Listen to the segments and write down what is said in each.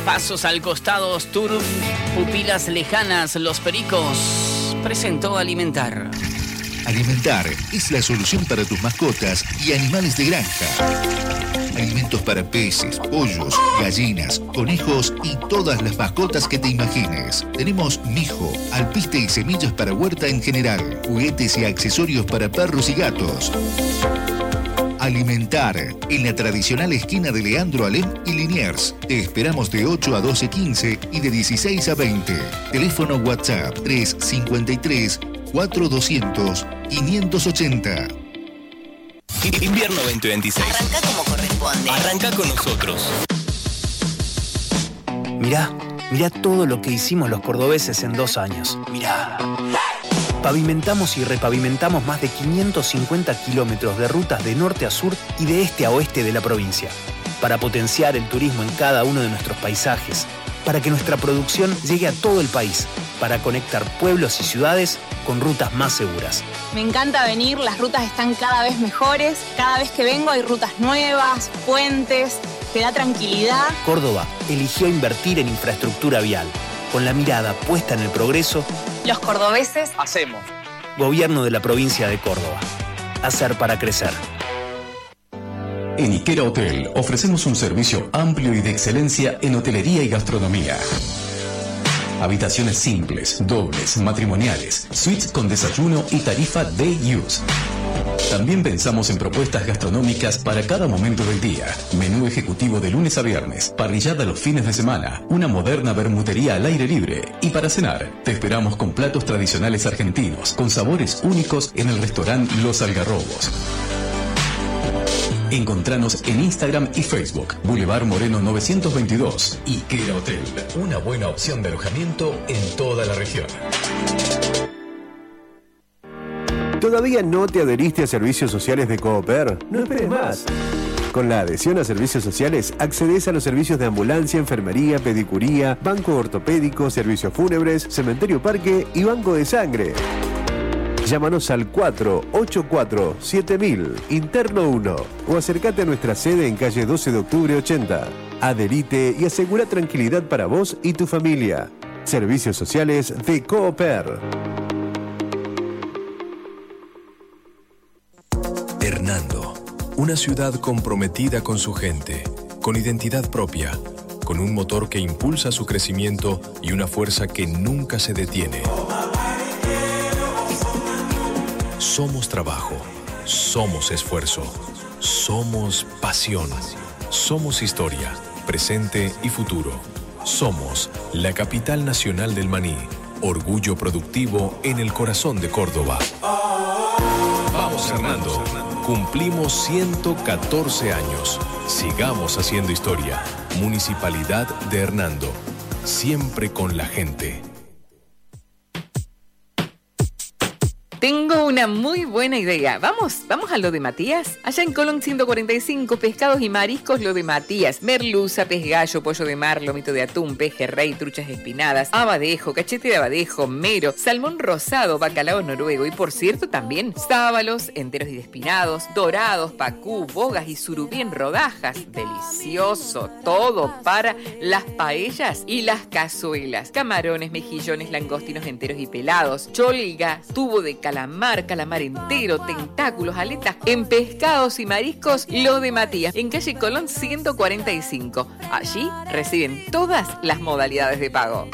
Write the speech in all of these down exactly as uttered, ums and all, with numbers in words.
Pasos al costado, Turf, pupilas lejanas, Los Pericos. Presentó Alimentar. Alimentar es la solución para tus mascotas y animales de granja. Alimentos para peces, pollos, gallinas, conejos y todas las mascotas que te imagines. Tenemos mijo, alpiste y semillas para huerta en general, juguetes y accesorios para perros y gatos. Alimentar, en la tradicional esquina de Leandro Alem y Liniers. Te esperamos de ocho a doce quince y de dieciséis a veinte. Teléfono WhatsApp tres cinco tres, cuatro doscientos, quinientos ochenta. Invierno veinte veintiséis. Arranca como corresponde. Arranca con nosotros. Mirá, mirá todo lo que hicimos los cordobeses en dos años. Mirá. Pavimentamos y repavimentamos más de quinientos cincuenta kilómetros de rutas de norte a sur y de este a oeste de la provincia, para potenciar el turismo en cada uno de nuestros paisajes, para que nuestra producción llegue a todo el país, para conectar pueblos y ciudades con rutas más seguras. Me encanta venir, las rutas están cada vez mejores, cada vez que vengo hay rutas nuevas, puentes, te da tranquilidad. Córdoba eligió invertir en infraestructura vial, con la mirada puesta en el progreso. Los cordobeses hacemos. Gobierno de la provincia de Córdoba. Hacer para crecer. En Ikera Hotel ofrecemos un servicio amplio y de excelencia en hotelería y gastronomía. Habitaciones simples, dobles, matrimoniales, suites con desayuno y tarifa Day Use. También pensamos en propuestas gastronómicas para cada momento del día. Menú ejecutivo de lunes a viernes, parrillada los fines de semana, una moderna bermutería al aire libre. Y para cenar, te esperamos con platos tradicionales argentinos, con sabores únicos en el restaurante Los Algarrobos. Encontranos en Instagram y Facebook, Boulevard Moreno novecientos veintidós. Ikera Hotel, una buena opción de alojamiento en toda la región. ¿Todavía no te adheriste a servicios sociales de Cooper? No esperes más. Con la adhesión a servicios sociales, accedes a los servicios de ambulancia, enfermería, pedicuría, banco ortopédico, servicios fúnebres, cementerio parque y banco de sangre. Llámanos al cuatro ocho cuatro siete mil, interno uno, o acércate a nuestra sede en calle doce de octubre ochenta. Adherite y asegura tranquilidad para vos y tu familia. Servicios sociales de Cooper. Hernando, una ciudad comprometida con su gente, con identidad propia, con un motor que impulsa su crecimiento y una fuerza que nunca se detiene. Somos trabajo, somos esfuerzo, somos pasión, somos historia, presente y futuro. Somos la capital nacional del maní, orgullo productivo en el corazón de Córdoba. Vamos, Hernando, cumplimos ciento catorce años. Sigamos haciendo historia. Municipalidad de Hernando, siempre con la gente. Tengo una muy buena idea. Vamos, vamos a lo de Matías. Allá en Colón ciento cuarenta y cinco, pescados y mariscos, lo de Matías. Merluza, pez gallo, pollo de mar, lomito de atún, pejerrey, truchas espinadas, abadejo, cachete de abadejo, mero, salmón rosado, bacalao noruego y, por cierto, también sábalos enteros y despinados, dorados, pacú, bogas y surubí en rodajas. Delicioso. Todo para las paellas y las cazuelas. Camarones, mejillones, langostinos enteros y pelados, cholga, tubo de calamar, calamar entero, tentáculos, aletas, en pescados y mariscos, lo de Matías, en calle Colón ciento cuarenta y cinco. Allí reciben todas las modalidades de pago.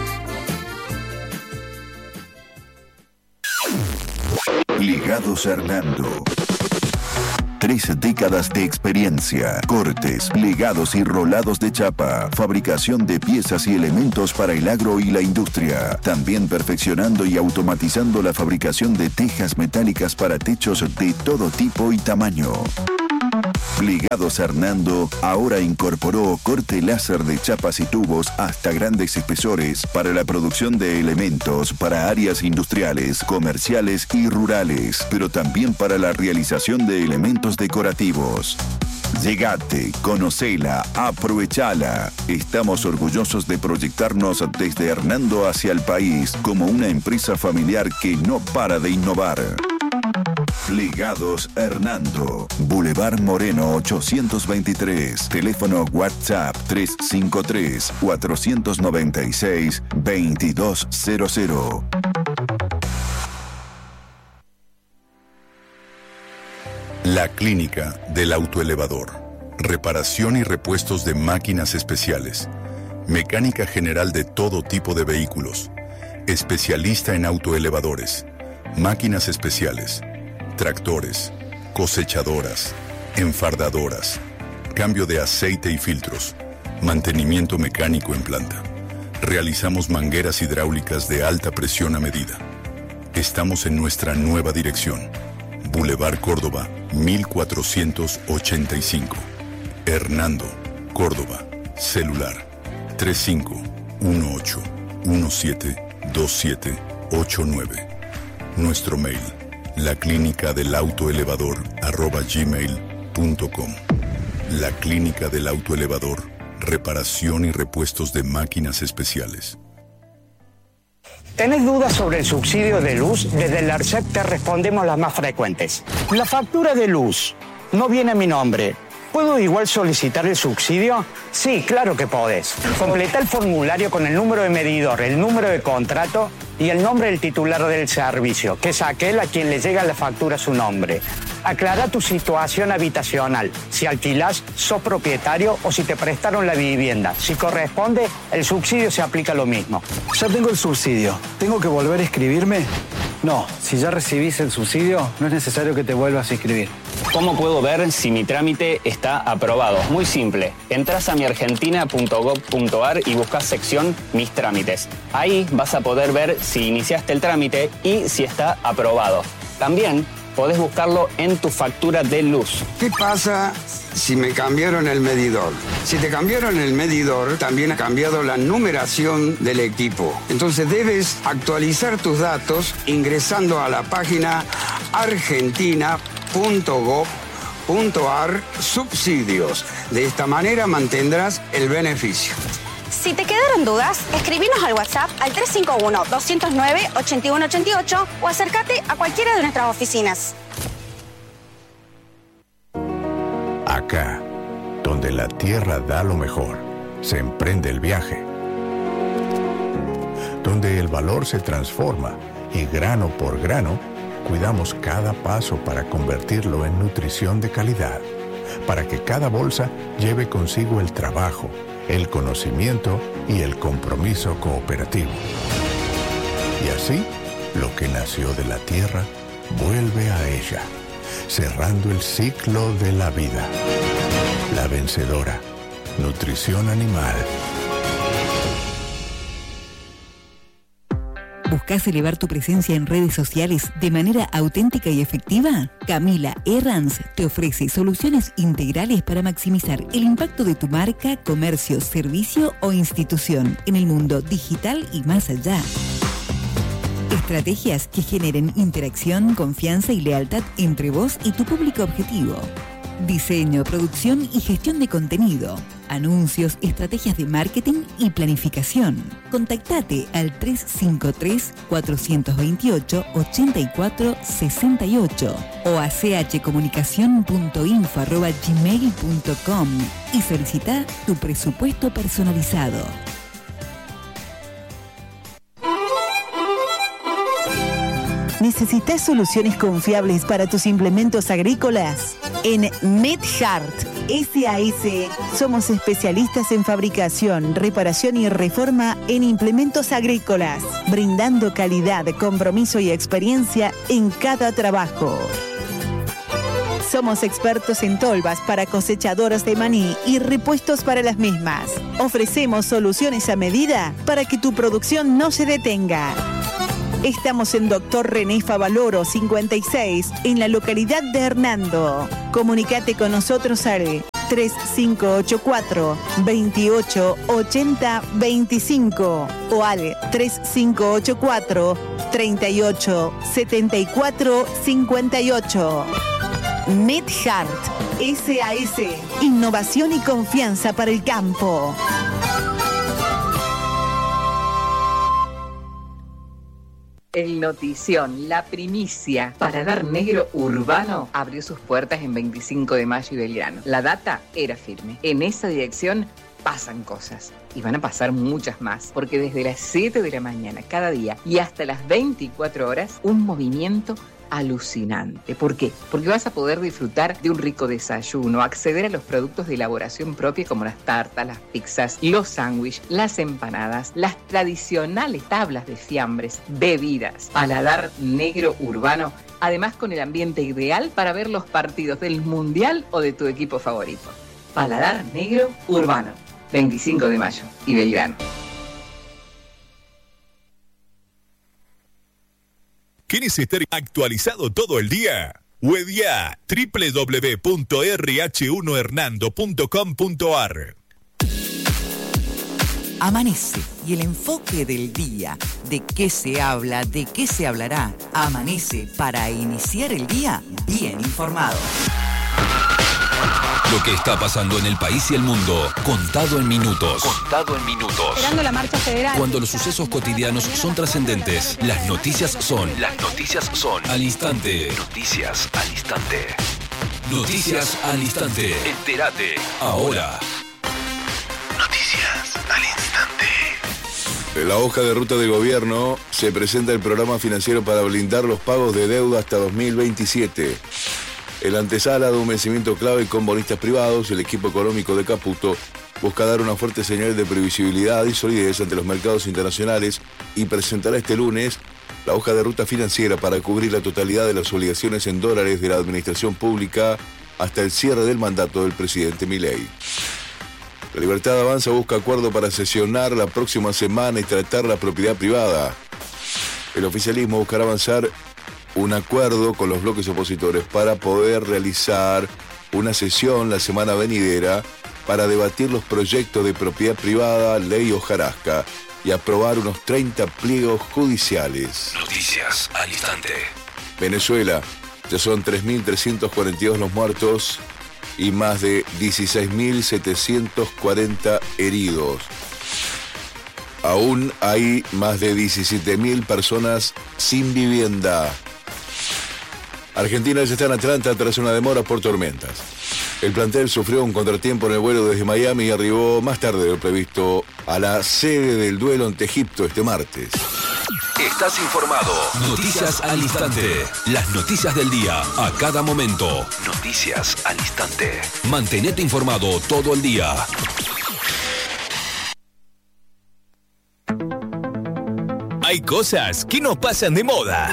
Plegados Hernando. Tres décadas de experiencia, cortes, plegados y rolados de chapa, fabricación de piezas y elementos para el agro y la industria. También perfeccionando y automatizando la fabricación de tejas metálicas para techos de todo tipo y tamaño. Plegados Hernando ahora incorporó corte láser de chapas y tubos hasta grandes espesores para la producción de elementos para áreas industriales, comerciales y rurales, pero también para la realización de elementos decorativos. Llegate, conocela, aprovechala. Estamos orgullosos de proyectarnos desde Hernando hacia el país como una empresa familiar que no para de innovar. Plegados Hernando. Boulevard Moreno ochocientos veintitrés. Teléfono WhatsApp tres cinco tres, cuatro nueve seis, dos dos cero cero. La Clínica del Autoelevador. Reparación y repuestos de máquinas especiales. Mecánica general de todo tipo de vehículos. Especialista en autoelevadores. Máquinas especiales. Tractores. Cosechadoras. Enfardadoras. Cambio de aceite y filtros. Mantenimiento mecánico en planta. Realizamos mangueras hidráulicas de alta presión a medida. Estamos en nuestra nueva dirección. Boulevard Córdoba, mil cuatrocientos ochenta y cinco. Hernando, Córdoba. Celular tres cinco uno ocho uno siete dos siete ocho nueve. Nuestro mail, la clínica del autoelevador arroba gmail punto com. La Clínica del Autoelevador, reparación y repuestos de máquinas especiales. ¿Tenés dudas sobre el subsidio de luz? Desde el ARSEC te respondemos las más frecuentes. La factura de luz no viene a mi nombre. ¿Puedo igual solicitar el subsidio? Sí, claro que podés. Completa el formulario con el número de medidor, el número de contrato y el nombre del titular del servicio, que es aquel a quien le llega la factura a su nombre. Aclara tu situación habitacional, si alquilás, sos propietario o si te prestaron la vivienda. Si corresponde, el subsidio se aplica lo mismo. Ya tengo el subsidio. ¿Tengo que volver a inscribirme? No, si ya recibís el subsidio, no es necesario que te vuelvas a inscribir. ¿Cómo puedo ver si mi trámite está aprobado? Muy simple. Entrás a mi argentina punto gob punto ar y buscas sección Mis trámites. Ahí vas a poder ver si iniciaste el trámite y si está aprobado. También podés buscarlo en tu factura de luz. ¿Qué pasa si me cambiaron el medidor? Si te cambiaron el medidor, también ha cambiado la numeración del equipo. Entonces debes actualizar tus datos ingresando a la página argentina punto gob punto ar subsidios. De esta manera mantendrás el beneficio. Si te quedaron dudas, escribinos al WhatsApp al tres cinco uno, dos cero nueve, ocho uno ocho ocho o acércate a cualquiera de nuestras oficinas. Acá, donde la tierra da lo mejor, se emprende el viaje. Donde el valor se transforma y grano por grano, cuidamos cada paso para convertirlo en nutrición de calidad, para que cada bolsa lleve consigo el trabajo, el conocimiento y el compromiso cooperativo. Y así, lo que nació de la tierra vuelve a ella, cerrando el ciclo de la vida. La vencedora, nutrición animal. ¿Buscás elevar tu presencia en redes sociales de manera auténtica y efectiva? Camila Herranz te ofrece soluciones integrales para maximizar el impacto de tu marca, comercio, servicio o institución en el mundo digital y más allá. Estrategias que generen interacción, confianza y lealtad entre vos y tu público objetivo. Diseño, producción y gestión de contenido. Anuncios, estrategias de marketing y planificación. Contactate al tres cinco tres, cuatro dos ocho, ocho cuatro seis ocho o a c h comunicación punto info arroba gmail punto com y solicita tu presupuesto personalizado. ¿Necesitas soluciones confiables para tus implementos agrícolas? En MedHart S A S somos especialistas en fabricación, reparación y reforma en implementos agrícolas, brindando calidad, compromiso y experiencia en cada trabajo. Somos expertos en tolvas para cosechadoras de maní y repuestos para las mismas. Ofrecemos soluciones a medida para que tu producción no se detenga. Estamos en Doctor René Favaloro cincuenta y seis, en la localidad de Hernando. Comunicate con nosotros al tres cinco ocho cuatro, veintiocho ochenta veinticinco o al tres cinco ocho cuatro, treinta y ocho setenta y cuatro cincuenta y ocho. MedHart S A S, innovación y confianza para el campo. El Notición, la primicia. Paladar Negro Urbano abrió sus puertas en veinticinco de mayo y Belgrano. La data era firme. En esa dirección pasan cosas. Y van a pasar muchas más. Porque desde las siete de la mañana cada día y hasta las veinticuatro horas, un movimiento alucinante. ¿Por qué? Porque vas a poder disfrutar de un rico desayuno, acceder a los productos de elaboración propia como las tartas, las pizzas, los sándwiches, las empanadas, las tradicionales tablas de fiambres, bebidas. Paladar Negro Urbano, además con el ambiente ideal para ver los partidos del Mundial o de tu equipo favorito. Paladar Negro Urbano, veinticinco de mayo y Belgrano. ¿Quieres estar actualizado todo el día? Wedia, doble u doble u doble u punto erre hache uno hernando punto com punto ar. Amanece y el enfoque del día, de qué se habla, de qué se hablará. Amanece para iniciar el día bien informado. Lo que está pasando en el país y el mundo, contado en minutos. Contado en minutos. Esperando la marcha federal. Cuando los sucesos cotidianos son trascendentes, las noticias son. Las noticias son. Al instante. Noticias al instante. Noticias al instante. Entérate. Ahora. Noticias al instante. En la hoja de ruta del gobierno se presenta el programa financiero para blindar los pagos de deuda hasta dos mil veintisiete. En la antesala de un vencimiento clave con bonistas privados, el equipo económico de Caputo busca dar una fuerte señal de previsibilidad y solidez ante los mercados internacionales y presentará este lunes la hoja de ruta financiera para cubrir la totalidad de las obligaciones en dólares de la administración pública hasta el cierre del mandato del presidente Milei. La Libertad Avanza busca acuerdo para sesionar la próxima semana y tratar la propiedad privada. El oficialismo buscará avanzar un acuerdo con los bloques opositores para poder realizar una sesión la semana venidera para debatir los proyectos de propiedad privada, ley hojarasca y aprobar unos treinta pliegos judiciales. Noticias al instante. Venezuela, ya son tres mil trescientos cuarenta y dos los muertos y más de dieciséis mil setecientos cuarenta heridos. Aún hay más de diecisiete mil personas sin vivienda. Argentina ya está en Atlanta tras una demora por tormentas. El plantel sufrió un contratiempo en el vuelo desde Miami y arribó más tarde de lo previsto a la sede del duelo ante Egipto este martes. Estás informado. Noticias al instante. Las noticias del día a cada momento. Noticias al instante. Mantenete informado todo el día. Hay cosas que no pasan de moda.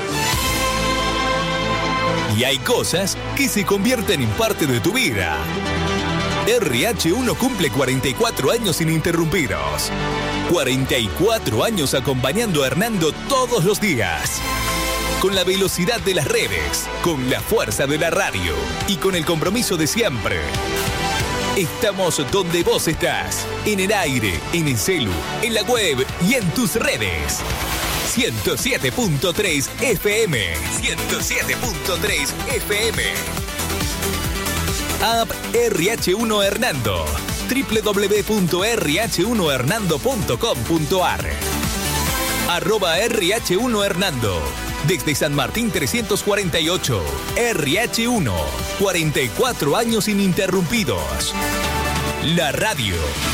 Y hay cosas que se convierten en parte de tu vida. erre hache uno cumple cuarenta y cuatro años ininterrumpidos. cuarenta y cuatro años acompañando a Hernando todos los días. Con la velocidad de las redes, con la fuerza de la radio y con el compromiso de siempre. Estamos donde vos estás. En el aire, en el celu, en la web y en tus redes. ciento siete punto tres F M. ciento siete punto tres F M. App erre hache uno Hernando. doble u doble u doble u punto erre hache uno hernando punto com punto ar. Arroba erre hache uno Hernando. Desde San Martín trescientos cuarenta y ocho. erre hache uno. cuarenta y cuatro años ininterrumpidos. La radio.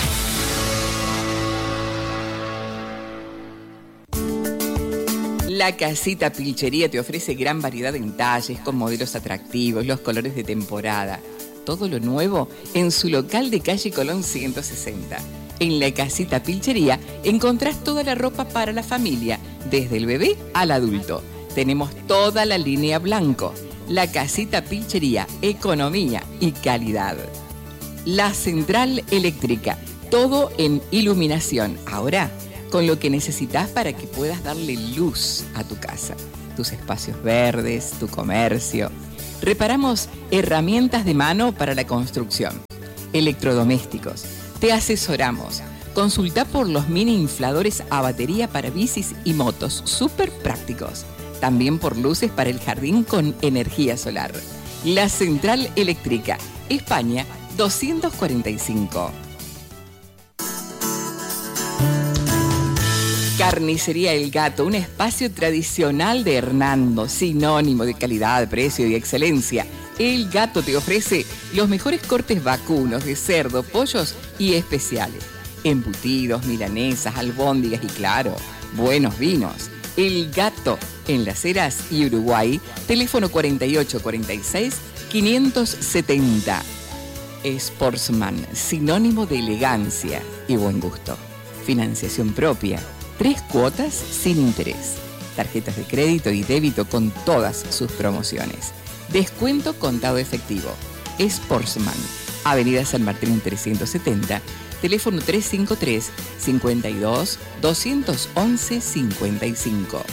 La Casita Pilchería te ofrece gran variedad en talles, con modelos atractivos, los colores de temporada. Todo lo nuevo en su local de calle Colón ciento sesenta. En La Casita Pilchería encontrás toda la ropa para la familia, desde el bebé al adulto. Tenemos toda la línea blanco. La Casita Pilchería, economía y calidad. La Central Eléctrica, todo en iluminación. Ahora, con lo que necesitas para que puedas darle luz a tu casa, tus espacios verdes, tu comercio. Reparamos herramientas de mano para la construcción, electrodomésticos. Te asesoramos. Consulta por los mini infladores a batería para bicis y motos, súper prácticos. También por luces para el jardín con energía solar. La Central Eléctrica, España doscientos cuarenta y cinco. Carnicería El Gato, un espacio tradicional de Hernando, sinónimo de calidad, precio y excelencia. El Gato te ofrece los mejores cortes vacunos de cerdo, pollos y especiales. Embutidos, milanesas, albóndigas y claro, buenos vinos. El Gato, en Las Heras y Uruguay, teléfono cuarenta y ocho cuarenta y seis, quinientos setenta. Sportsman, sinónimo de elegancia y buen gusto. Financiación propia, tres cuotas sin interés. Tarjetas de crédito y débito con todas sus promociones. Descuento contado efectivo. Sportsman, Avenida San Martín trescientos setenta, teléfono trescientos cincuenta y tres, cincuenta y dos, doscientos once, cincuenta y cinco.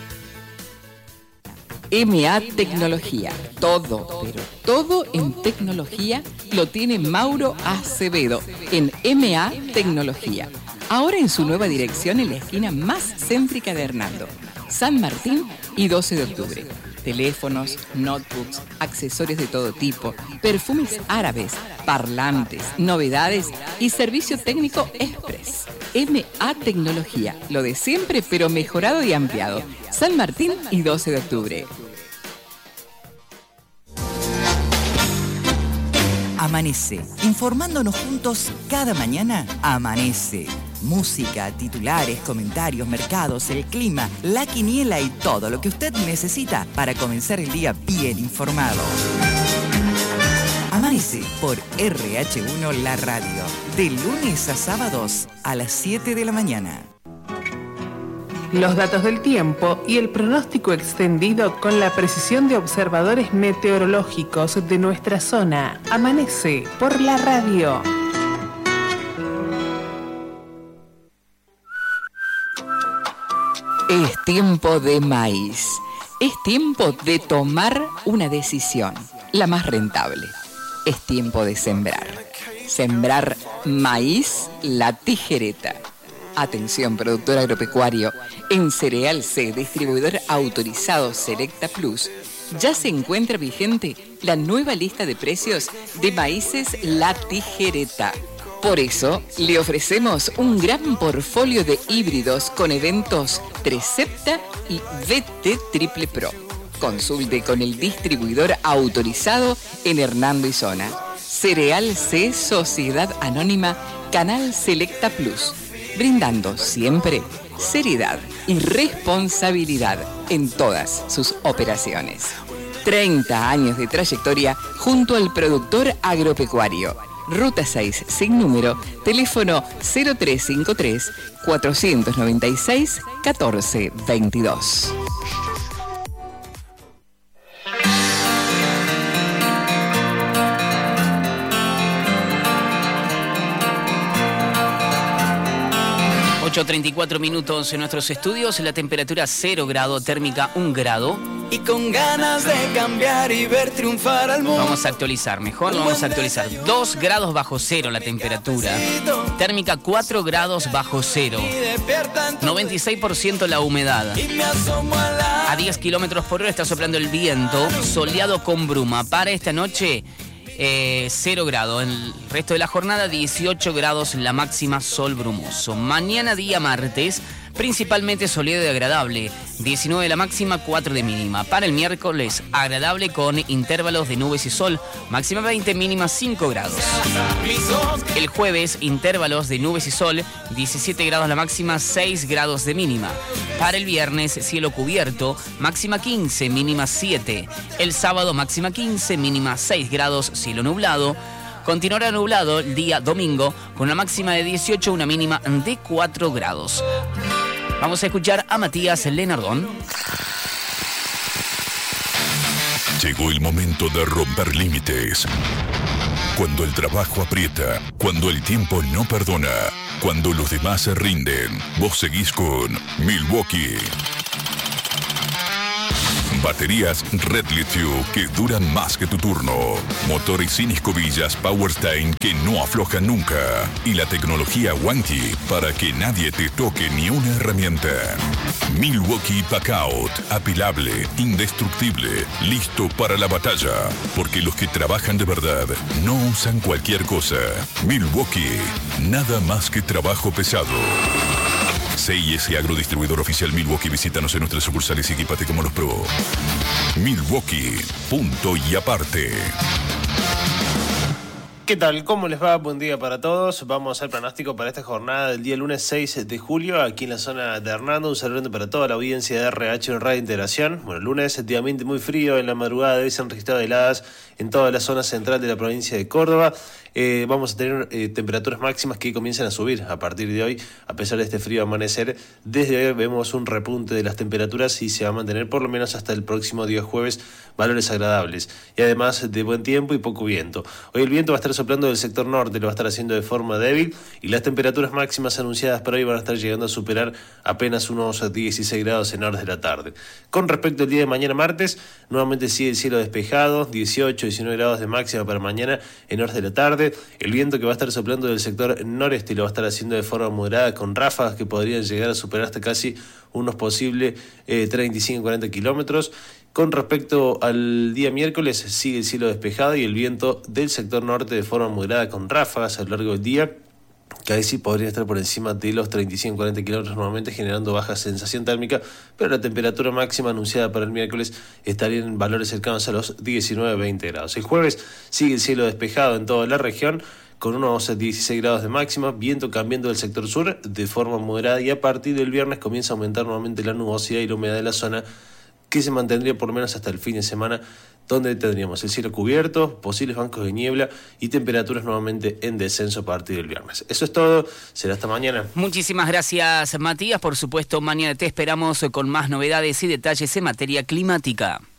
M A Tecnología, todo, pero todo en tecnología lo tiene Mauro Acevedo en M A Tecnología. Ahora en su nueva dirección en la esquina más céntrica de Hernando, San Martín y doce de octubre. Teléfonos, notebooks, accesorios de todo tipo, perfumes árabes, parlantes, novedades y servicio técnico express. M A Tecnología, lo de siempre pero mejorado y ampliado. San Martín y doce de octubre. Amanece, informándonos juntos cada mañana. Amanece. Música, titulares, comentarios, mercados, el clima, la quiniela y todo lo que usted necesita para comenzar el día bien informado. Amanece por R H uno La Radio, de lunes a sábados a las siete de la mañana. Los datos del tiempo y el pronóstico extendido con la precisión de observadores meteorológicos de nuestra zona. Amanece por la radio. Es tiempo de maíz. Es tiempo de tomar una decisión, la más rentable. Es tiempo de sembrar. Sembrar maíz La Tijereta. Atención, productor agropecuario. En Cereal C, distribuidor autorizado Selecta Plus, ya se encuentra vigente la nueva lista de precios de maíces La Tijereta. Por eso, le ofrecemos un gran portfolio de híbridos con eventos Trecepta y V T Triple Pro. Consulte con el distribuidor autorizado en Hernando y zona. Cereal C, Sociedad Anónima, Canal Selecta Plus. Brindando siempre seriedad y responsabilidad en todas sus operaciones. treinta años de trayectoria junto al productor agropecuario. Ruta seis, sin número, teléfono cero tres cinco tres, cuatro nueve seis, uno cuatro dos dos. ocho treinta y cuatro minutos en nuestros estudios, la temperatura cero grado, térmica un grado. Y con ganas de cambiar y ver triunfar al mundo. Vamos a actualizar, mejor vamos a actualizar. dos grados bajo cero la temperatura. Térmica cuatro grados bajo cero. noventa y seis por ciento la humedad. A diez kilómetros por hora está soplando el viento, soleado con bruma. Para esta noche, Eh, cero grado. El resto de la jornada, dieciocho grados la máxima, sol brumoso. Mañana día martes, principalmente soleado y agradable. diecinueve la máxima, cuatro de mínima. Para el miércoles, agradable con intervalos de nubes y sol. Máxima veinte, mínima cinco grados. El jueves, intervalos de nubes y sol. diecisiete grados la máxima, seis grados de mínima. Para el viernes, cielo cubierto. Máxima quince, mínima siete. El sábado, máxima quince, mínima seis grados, cielo nublado. Continuará nublado el día domingo con una máxima de dieciocho, una mínima de cuatro grados. Vamos a escuchar a Matías Lenardón. Llegó el momento de romper límites. Cuando el trabajo aprieta, cuando el tiempo no perdona, cuando los demás se rinden, vos seguís con Milwaukee. Baterías Red Lithium que duran más que tu turno. Motores sin escobillas Powerstein que no aflojan nunca. Y la tecnología Wanty para que nadie te toque ni una herramienta. Milwaukee Packout. Apilable, indestructible, listo para la batalla. Porque los que trabajan de verdad no usan cualquier cosa. Milwaukee. Nada más que trabajo pesado. C I S Agrodistribuidor Oficial Milwaukee. Visítanos en nuestras sucursales y equipate como los pro. Milwaukee, punto y aparte. ¿Qué tal? ¿Cómo les va? Buen día para todos. Vamos al pronóstico para esta jornada del día lunes seis de julio, aquí en la zona de Hernando. Un saludo para toda la audiencia de R H en Radio Integración. Bueno, el lunes, efectivamente muy frío. En la madrugada de hoy se han registrado heladas en toda la zona central de la provincia de Córdoba. Eh, vamos a tener eh, temperaturas máximas que comienzan a subir a partir de hoy, a pesar de este frío amanecer. Desde hoy vemos un repunte de las temperaturas y se va a mantener por lo menos hasta el próximo día jueves valores agradables. Y además de buen tiempo y poco viento. Hoy el viento va a estar soplando del sector norte, lo va a estar haciendo de forma débil y las temperaturas máximas anunciadas para hoy van a estar llegando a superar apenas unos dieciséis grados en horas de la tarde. Con respecto al día de mañana martes, nuevamente sigue el cielo despejado, dieciocho, diecinueve grados de máxima para mañana en horas de la tarde. El viento que va a estar soplando del sector noreste lo va a estar haciendo de forma moderada con ráfagas que podrían llegar a superar hasta casi unos posibles eh, treinta y cinco a cuarenta kilómetros. Con respecto al día miércoles, sigue el cielo despejado y el viento del sector norte de forma moderada con ráfagas a lo largo del día, que ahí sí podría estar por encima de los treinta y cinco a cuarenta kilómetros normalmente, generando baja sensación térmica, pero la temperatura máxima anunciada para el miércoles estaría en valores cercanos a los diecinueve a veinte grados. El jueves sigue el cielo despejado en toda la región, con unos dieciséis grados de máxima, viento cambiando del sector sur de forma moderada y a partir del viernes comienza a aumentar nuevamente la nubosidad y la humedad de la zona, que se mantendría por lo menos hasta el fin de semana, donde tendríamos el cielo cubierto, posibles bancos de niebla y temperaturas nuevamente en descenso a partir del viernes. Eso es todo, será hasta mañana. Muchísimas gracias, Matías. Por supuesto, mañana te esperamos con más novedades y detalles en materia climática.